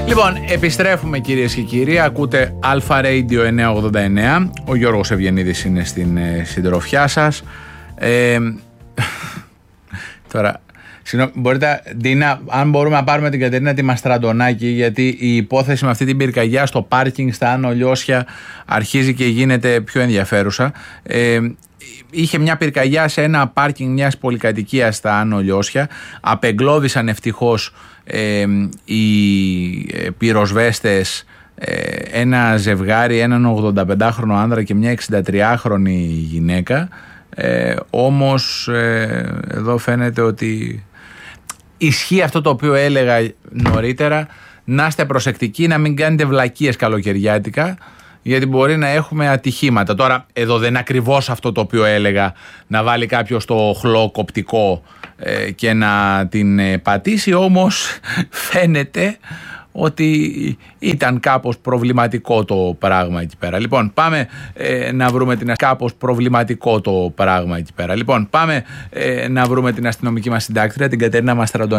Λοιπόν, επιστρέφουμε κυρίες και κύριοι. Ακούτε Alpha Radio 989. Ο Γιώργος Ευγενίδης είναι στην συντροφιά σας. Τώρα, μπορείτε, Ντίνα, αν μπορούμε να πάρουμε την Κατερίνα τη Μαστραντονάκη, γιατί η υπόθεση με αυτή την πυρκαγιά στο πάρκινγκ στα Άνω Λιώσια αρχίζει και γίνεται πιο ενδιαφέρουσα. Είχε μια πυρκαγιά σε ένα πάρκινγκ μιας πολυκατοικίας στα Άνω Λιώσια. Απεγκλώβησαν ευτυχώς οι πυροσβέστες ένα ζευγάρι, έναν 85χρονο άνδρα και μια 63χρονη γυναίκα. Όμως εδώ φαίνεται ότι ισχύει αυτό το οποίο έλεγα νωρίτερα, να είστε προσεκτικοί, να μην κάνετε βλακίες καλοκαιριάτικα, γιατί μπορεί να έχουμε ατυχήματα. Τώρα εδώ δεν είναι ακριβώς αυτό το οποίο έλεγα, να βάλει κάποιος το χλό κοπτικό και να την πατήσει, όμως φαίνεται ότι ήταν κάπως προβληματικό το πράγμα εκεί πέρα. Λοιπόν, πάμε να βρούμε την αστυνομική μας συντάκτρια, την Κατερίνα Μαστραντονάκη.